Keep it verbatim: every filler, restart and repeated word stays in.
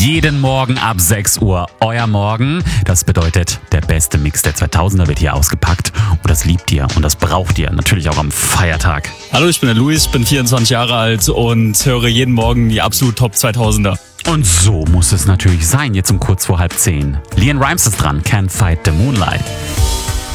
Jeden Morgen ab sechs Uhr. Euer Morgen. Das bedeutet, der beste Mix der zweitausender wird hier ausgepackt. Und das liebt ihr und das braucht ihr. Natürlich auch am Feiertag. Hallo, ich bin der Luis, bin vierundzwanzig Jahre alt und höre jeden Morgen die absolut Top zweitausender. Und so muss es natürlich sein, jetzt um kurz vor halb zehn. Leon Rimes ist dran, Can't Fight the Moonlight.